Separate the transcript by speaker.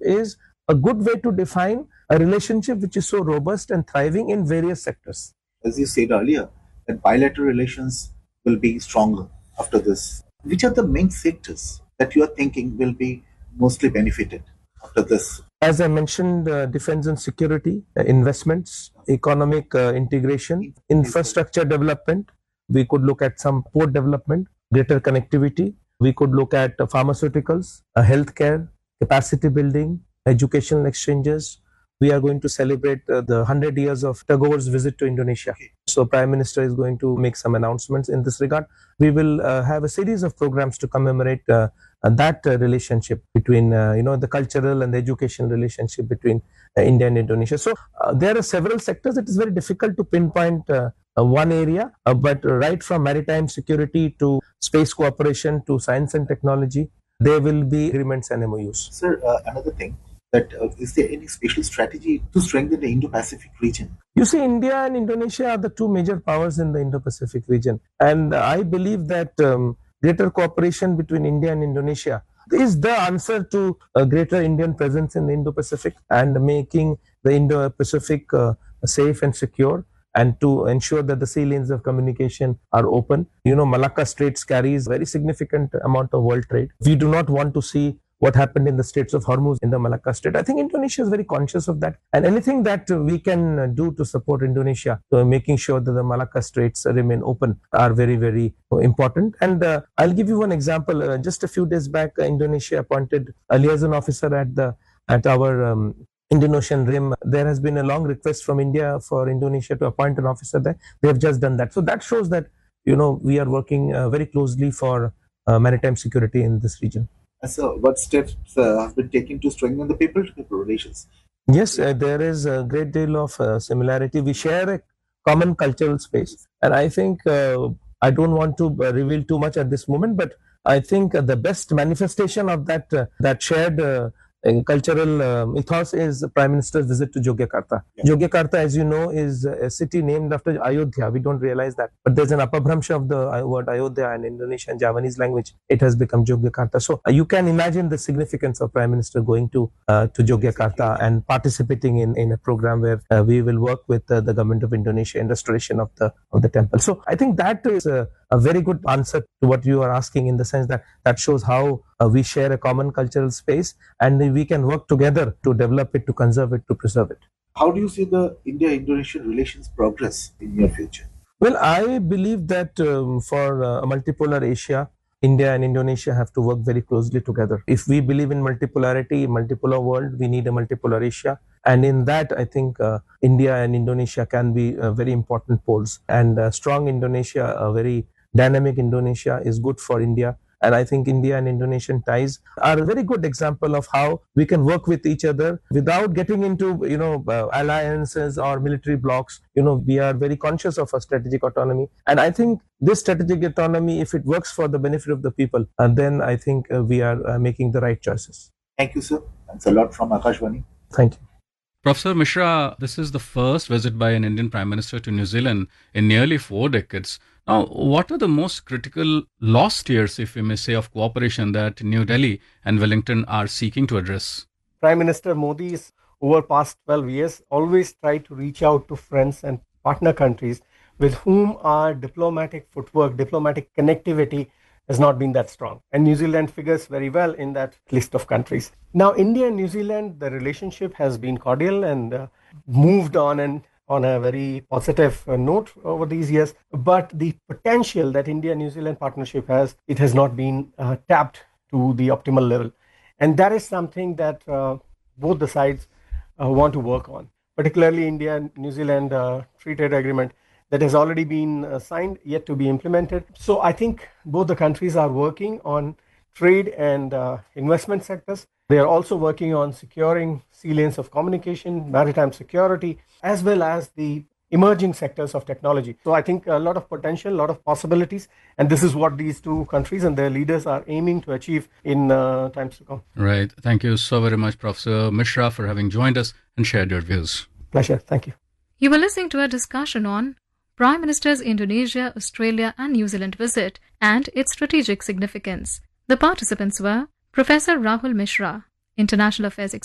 Speaker 1: is a good way to define a relationship which is so robust and thriving in various sectors.
Speaker 2: As you said earlier, that bilateral relations will be stronger after this. Which are the main sectors that you are thinking will be mostly benefited after this?
Speaker 1: As I mentioned, defense and security, investments, economic integration, infrastructure development. We could look at some port development, greater connectivity. We could look at pharmaceuticals, healthcare, capacity building, educational exchanges. We are going to celebrate the 100 years of Tagore's visit to Indonesia. So Prime Minister is going to make some announcements in this regard. We will have a series of programs to commemorate that relationship between, the cultural and the educational relationship between India and Indonesia. So there are several sectors. It is very difficult to pinpoint one area, but right from maritime security to space cooperation to science and technology, there will be agreements and MOUs.
Speaker 2: Sir, another thing, that is there any special strategy to strengthen the Indo-Pacific region?
Speaker 1: You see, India and Indonesia are the two major powers in the Indo-Pacific region. And I believe that greater cooperation between India and Indonesia is the answer to a greater Indian presence in the Indo-Pacific and making the Indo-Pacific safe and secure, and to ensure that the sea lanes of communication are open. Malacca Straits carries very significant amount of world trade. We do not want to see what happened in the Straits of Hormuz in the Malacca Strait. I think Indonesia is very conscious of that. And anything that we can do to support Indonesia, making sure that the Malacca Straits remain open, are very, very important. And I'll give you one example. Just a few days back, Indonesia appointed a liaison officer at our Indian Ocean Rim. There has been a long request from India for Indonesia to appoint an officer there. They have just done that. So that shows that, we are working very closely for maritime security in this region.
Speaker 2: So what steps have been taken to strengthen the people-to-people relations?
Speaker 1: Yes, there is a great deal of similarity. We share a common cultural space. And I think I don't want to reveal too much at this moment, but I think the best manifestation of that shared cultural ethos is the Prime Minister's visit to Yogyakarta. Yeah. Yogyakarta, as you know, is a city named after Ayodhya. We don't realize that. But there's an apabhramsha of the word Ayodhya in Indonesian and Javanese language. It has become Yogyakarta. So you can imagine the significance of Prime Minister going to Yogyakarta and participating in a program where we will work with the government of Indonesia in restoration of the temple. So I think that is a very good answer to what you are asking, in the sense that shows how we share a common cultural space and we can work together to develop it, to conserve it, to preserve it.
Speaker 2: How do you see the India-Indonesian relations progress in your future?
Speaker 1: Well, I believe that for a multipolar Asia, India and Indonesia have to work very closely together. If we believe in multipolarity, multipolar world, we need a multipolar Asia. And in that, I think India and Indonesia can be very important poles. And strong Indonesia, a very dynamic Indonesia, is good for India. And I think India and Indonesian ties are a very good example of how we can work with each other without getting into, alliances or military blocs. We are very conscious of our strategic autonomy. And I think this strategic autonomy, if it works for the benefit of the people, then I think we are making the right choices.
Speaker 2: Thank you, sir. Thanks a lot from Akashvani.
Speaker 1: Thank you.
Speaker 3: Professor Mishra, this is the first visit by an Indian Prime Minister to New Zealand in nearly 4 decades. Now, what are the most critical lost years, if we may say, of cooperation that New Delhi and Wellington are seeking to address?
Speaker 4: Prime Minister Modi's over past 12 years always tried to reach out to friends and partner countries with whom our diplomatic footwork, diplomatic connectivity has not been that strong. And New Zealand figures very well in that list of countries. Now, India and New Zealand, the relationship has been cordial and moved on a very positive note over these years. But the potential that India-New Zealand partnership has, it has not been tapped to the optimal level. And that is something that both the sides want to work on. Particularly India and New Zealand free trade agreement that has already been signed, yet to be implemented. So I think both the countries are working on trade and investment sectors. They are also working on securing sea lanes of communication, maritime security, as well as the emerging sectors of technology. So I think a lot of potential, a lot of possibilities, and this is what these two countries and their leaders are aiming to achieve in times to come.
Speaker 3: Right. Thank you so very much, Professor Mishra, for having joined us and shared your views.
Speaker 4: Pleasure. Thank you.
Speaker 5: You were listening to a discussion on Prime Minister's Indonesia, Australia and New Zealand visit and its strategic significance. The participants were Professor Rahul Mishra, International Affairs